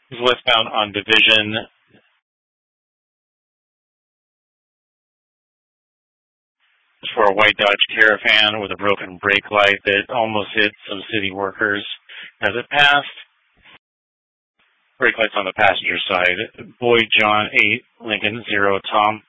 Is westbound on Division. For a white Dodge Caravan with a broken brake light that almost hit some city workers as it passed. Brake lights on the passenger side. Boyd John 8, Lincoln 0, Tom.